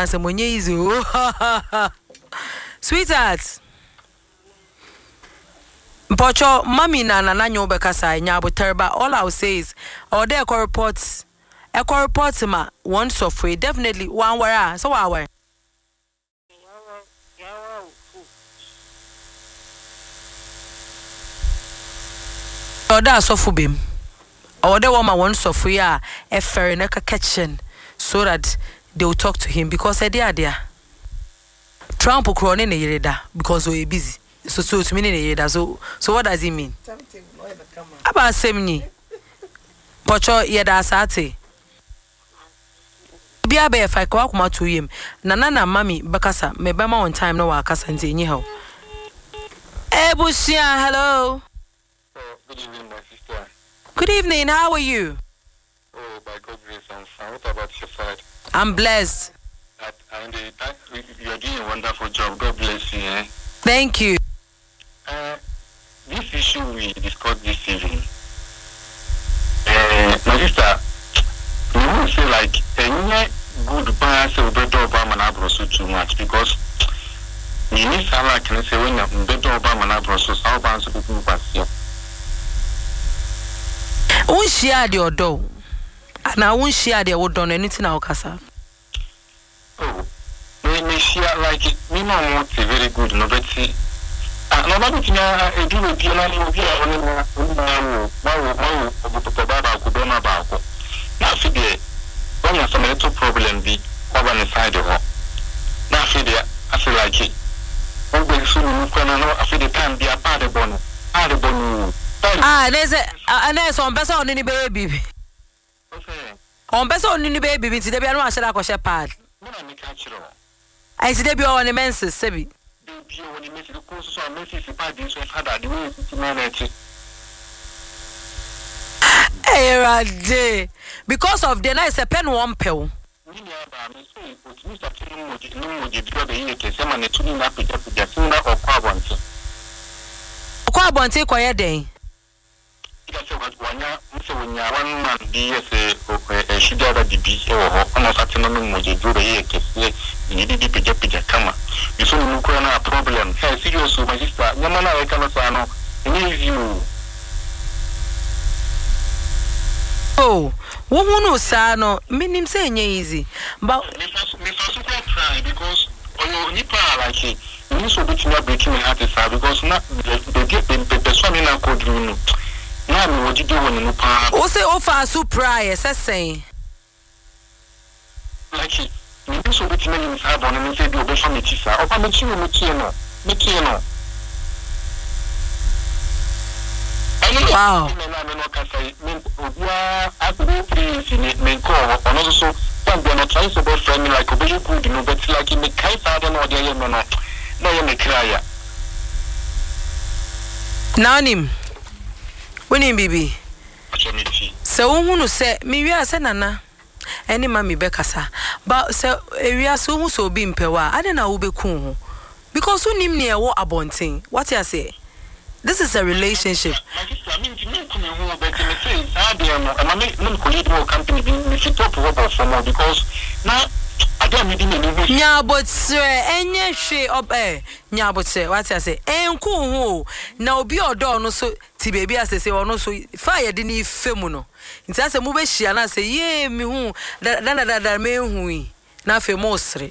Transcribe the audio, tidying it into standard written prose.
na se monye easy. Sweetheart. Pocho, mommy na nyo bekasa nyabo terba. All I will say is, or there reports. Echo reports ma one software definitely one where so our. Or that software beam. Or there one software a fair in a kitchen so that they will talk to him because they are there. Trump will crown in a year because we're busy. So it's meaning a year. So what does it mean? About 70. Pocho yeda sate. Bia be if I kwa kuma to him. Nana mami bakasa me bema on time no wa kasa nti nyi ho. Bushia, hello. Good evening, my sister. Good evening, how are you? Oh, by God's grace, I'm fine. What about your side? I'm blessed. You are doing a wonderful job. God bless you. Eh? Thank you. This issue we discussed this evening. My sister, we will say like good bias of better Obama Nabroso too much because you need Sarah can say when you better Obama Nabroso, how about people pass you? Won't share your door. And I won't share their wood on anything I'll casa. Oh, me share like it. Me no want a very good no but see. No matter do with you no be now see there when you some little problem be over the side of her. Now see there I feel like it. Oh, we soon move on no I feel the time be a part of bonus. There's on person on any baby. On person on any baby, it's the baby. I said I was a pad. I see the baby on the men's sebi. Hey, because of the nice a pen one pill. Quabonte quiet day. When you are 1 month, a sugar at the beach or almost at the moment, you do the year, you did the pija kama. You saw no problem. Hey, serious, my sister, no man, I cannot say you. Oh, woman, no, sano, meaning saying easy. But try because you need like it. You so bit not breaking my heart because not the son in a code room. Now, what you do when you pass? Also, offer surprise, I say. Like it, you so bit many have on and say, do the family, sir. Or I'm a chill, Mikino. Wow. I could please in it, may call, and also, some are not trying to be friendly like a very good, you know, but like in the case, I don't know, dear, no, you may cry. Nanim. Winning baby. So who say me we are nana any mammy bekasa but so we are so being pewa I don't know who be cool because who name near what abonting what you say this is a relationship nya but enye hwe ob nya but what I say enku ho na obi odo no so ti baby asese ono so fire de ni femu no nti ase mu be hia na say ye me hu da me hu yi na fe mo sre